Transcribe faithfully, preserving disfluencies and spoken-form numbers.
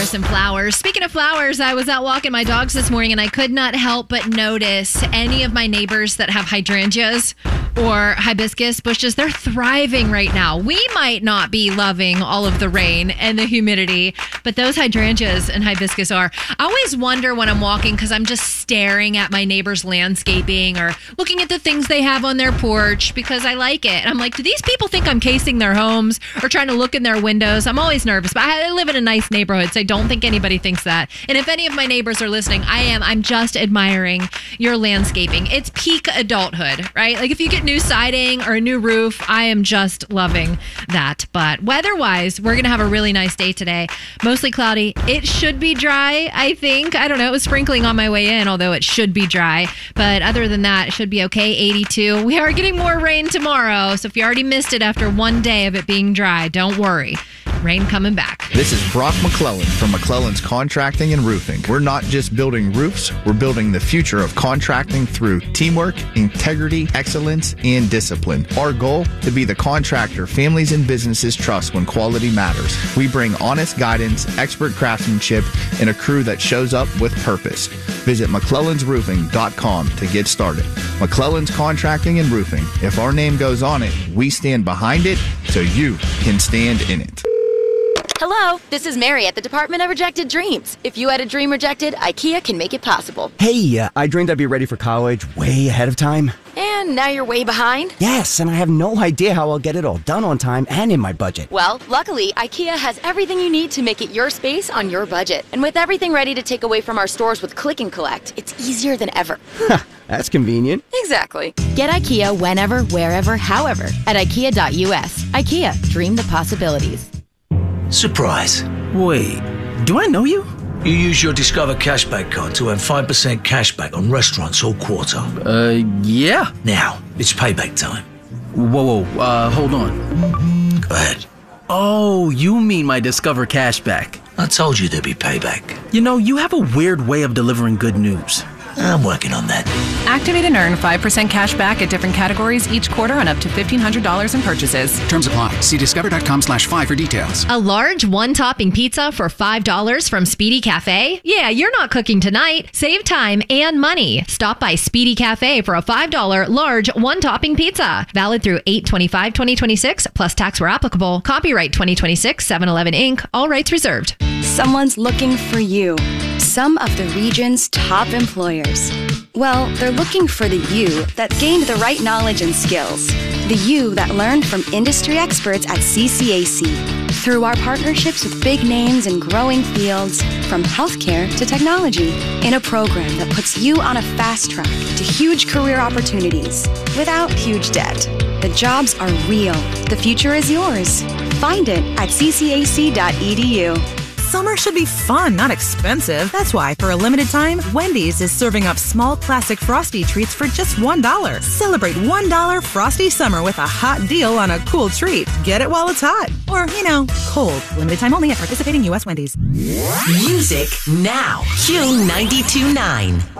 flowers and flowers. Speaking of flowers, I was out walking my dogs this morning and I could not help but notice any of my neighbors that have hydrangeas or hibiscus bushes. They're thriving right now. We might not be loving all of the rain and the humidity, but those hydrangeas and hibiscus are. I always wonder when I'm walking because I'm just staring at my neighbor's landscaping or looking at the things they have on their porch because I like it. And I'm like, do these people think I'm casing their homes or trying to look in their windows? I'm always nervous, but I live in a nice neighborhood, so I don't think anybody thinks that. And if any of my neighbors are listening, I am. I'm just admiring your landscaping. It's peak adulthood, right? Like if you get new siding or a new roof, I am just loving that. But weather-wise, we're going to have a really nice day today. Mostly cloudy. It should be dry, I think. I don't know. It was sprinkling on my way in, although it should be dry. But other than that, it should be okay. eighty-two. We are getting more rain tomorrow. So if you already missed it after one day of it being dry, don't worry. Rain coming back. This is Brock McClellan from McClellan's Contracting and Roofing. We're not just building roofs, we're building the future of contracting through teamwork, integrity, excellence, and discipline. Our goal, to be the contractor families and businesses trust when quality matters. We bring honest guidance, expert craftsmanship, and a crew that shows up with purpose. Visit McClellans Roofing dot com to get started. McClellan's Contracting and Roofing. If our name goes on it, we stand behind it so you can stand in it. Hello, this is Mary at the Department of Rejected Dreams. If you had a dream rejected, IKEA can make it possible. Hey, uh, I dreamed I'd be ready for college way ahead of time. And now you're way behind? Yes, and I have no idea how I'll get it all done on time and in my budget. Well, luckily, IKEA has everything you need to make it your space on your budget. And with everything ready to take away from our stores with Click and Collect, it's easier than ever. That's convenient. Exactly. Get IKEA whenever, wherever, however at IKEA dot U S. IKEA, dream the possibilities. Surprise. Wait, do I know you? You use your Discover Cashback card to earn five percent cashback on restaurants all quarter. Uh, yeah. Now, it's payback time. Whoa, whoa, uh, hold on. Go ahead. Oh, you mean my Discover Cashback. I told you there'd be payback. You know, you have a weird way of delivering good news. I'm working on that. Activate and earn five percent cash back at different categories each quarter on up to fifteen hundred dollars in purchases. Terms apply. See discover.com slash five for details. A large one-topping pizza for five dollars from Speedy Cafe? Yeah, you're not cooking tonight. Save time and money. Stop by Speedy Cafe for a five dollars large one-topping pizza. Valid through eight twenty-five twenty twenty-six, plus tax where applicable. Copyright twenty twenty-six, seven eleven Incorporated. All rights reserved. Someone's looking for you. Some of the region's top employers. Well, they're looking for the you that gained the right knowledge and skills. The you that learned from industry experts at C C A C. Through our partnerships with big names in growing fields, from healthcare to technology, in a program that puts you on a fast track to huge career opportunities without huge debt. The jobs are real. The future is yours. Find it at c c a c dot e d u. Summer should be fun, not expensive. That's why, for a limited time, Wendy's is serving up small classic Frosty treats for just one dollar. Celebrate one dollar Frosty Summer with a hot deal on a cool treat. Get it while it's hot. Or, you know, cold. Limited time only at participating U S Wendy's. Music now. Q ninety-two point nine.